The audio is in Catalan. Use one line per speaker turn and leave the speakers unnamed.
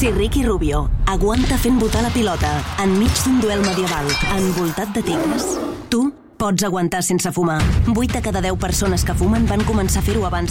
Si Ricky Rubio aguanta fent botar la pilota enmig d'un duel medieval envoltat de tigres, tu pots aguantar sense fumar. 8 de cada 10 persones que fumen van començar a fer-ho abans